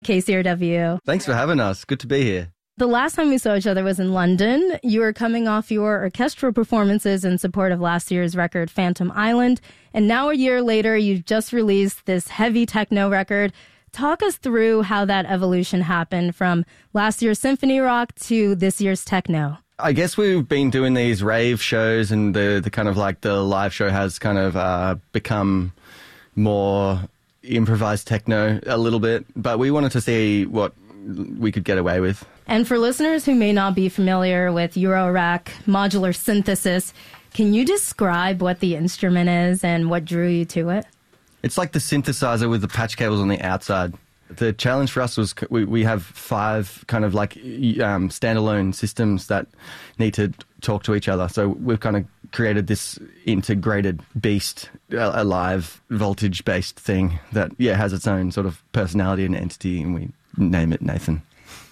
KCRW. Thanks for having us. Good to be here. The last time we saw each other was in London. You were coming off your orchestral performances in support of last year's record, Phantom Island. And now a year later, you've just released this heavy techno record. Talk us through how that evolution happened from last year's symphony rock to this year's techno. I guess we've been doing these rave shows, and the kind of like the live show has kind of become more improvised techno a little bit. But we wanted to see what we could get away with. And for listeners who may not be familiar with Eurorack modular synthesis, can you describe what the instrument is and what drew you to it? It's like the synthesizer with the patch cables on the outside. The challenge for us was we have 5 kind of like standalone systems that need to talk to each other. So we've kind of created this integrated beast, a live voltage-based thing that, has its own sort of personality and entity, and we name it Nathan.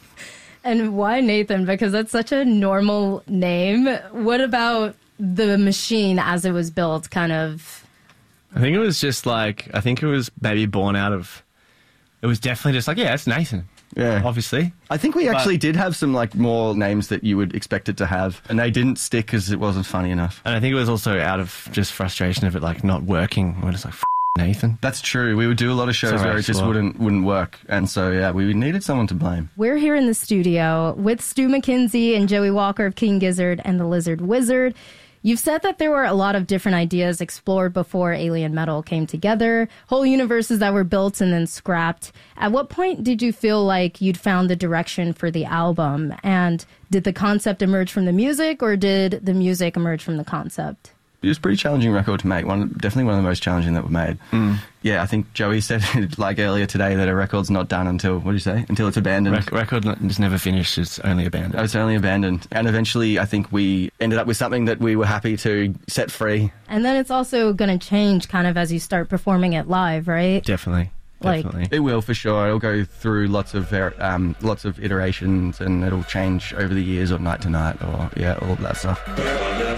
And why Nathan? Because that's such a normal name. What about the machine as it was built kind of... I think it was just like, it was maybe born out of, it was definitely just like, it's Nathan. Yeah. Obviously. I think we actually did have some like more names that you would expect it to have, and they didn't stick because it wasn't funny enough. And I think it was also out of just frustration of it like not working. We're just like, Nathan. That's true. We would do a lot of shows where it just wouldn't work. And so, we needed someone to blame. We're here in the studio with Stu McKenzie and Joey Walker of King Gizzard and the Lizard Wizard. You've said that there were a lot of different ideas explored before Alien Metal came together, whole universes that were built and then scrapped. At what point did you feel like you'd found the direction for the album? And did the concept emerge from the music, or did the music emerge from the concept? It was a pretty challenging record to make. Definitely one of the most challenging that we've made. Yeah, I think Joey said like earlier today that a record's not done until, what did you say? Until it's abandoned. Record is never finished, it's only abandoned. Oh, it's only abandoned. And eventually I think we ended up with something that we were happy to set free. And then it's also going to change kind of as you start performing it live, right? Definitely. It will, for sure. It'll go through lots of iterations, and it'll change over the years or night to night, or all of that stuff.